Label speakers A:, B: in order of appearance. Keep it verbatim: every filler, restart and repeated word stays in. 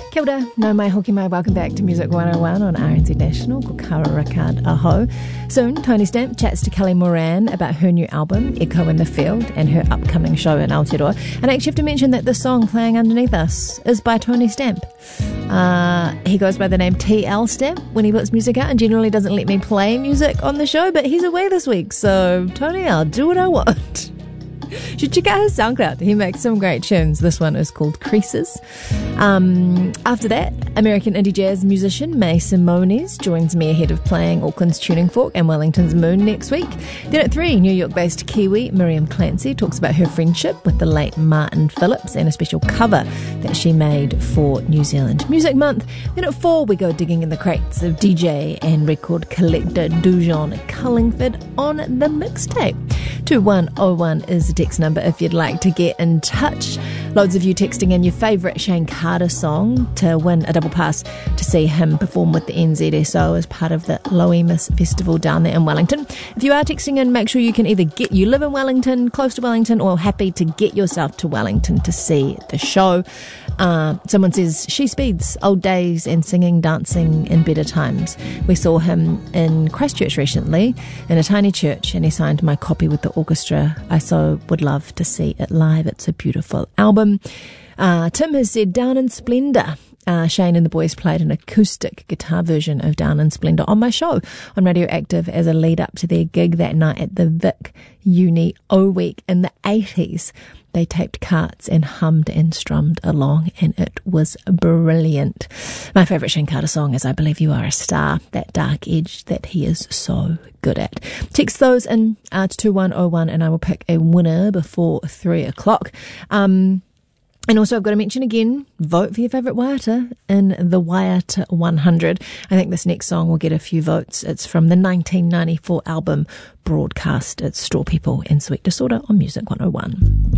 A: Kia ora, nau mai hoki mai, welcome back to Music one oh one on R N Z National, ko Kara Ricard aho. Soon, Tony Stamp chats to Kelly Moran about her new album, Echo in the Field, and her upcoming show in Aotearoa. And I actually have to mention that the song playing underneath us is by Tony Stamp. Uh, he goes by the name T L Stamp when he puts music out and generally doesn't let me play music on the show, but he's away this week, so Tony, I'll do what I want. You should check out his SoundCloud. He makes some great tunes. This one is called Creases. Um, after that, American indie jazz musician May Simones joins me ahead of playing Auckland's Tuning Fork and Wellington's Moon next week. Then at three, New York-based Kiwi Miriam Clancy talks about her friendship with the late Martin Phillips and a special cover that she made for New Zealand Music Month. Then at four, we go digging in the crates of D J and record collector Dujon Cullingford on the mixtape. two one oh one is the text number if you'd like to get in touch. Loads of you texting in your favourite Shane Carter song to win a double pass to see him perform with the N Z S O as part of the Loemus Festival down there in Wellington. If you are texting in, make sure you can either get, you live in Wellington, close to Wellington, or happy to get yourself to Wellington to see the show. Uh, someone says, She Speeds, Old Days and Singing, Dancing in Better Times. We saw him in Christchurch recently in a tiny church and he signed my copy with the orchestra. I so would love to see it live. It's a beautiful album. Uh, Tim has said Down in Splendour. Uh, Shane and the boys played an acoustic guitar version of Down in Splendour on my show on Radioactive as a lead up to their gig that night at the Vic Uni O Week in the eighties. They taped carts and hummed and strummed along, and it was brilliant. My favourite Shane Carter song is I Believe You Are a Star, that dark edge that he is so good at. Text those in uh, to two one oh one and I will pick a winner before three o'clock. Um... And also I've got to mention again, vote for your favourite Waiata in the Waiata one hundred. I think this next song will get a few votes. It's from the nineteen ninety-four album Broadcast. It's Straw People and Sweet Disorder on Music one oh one.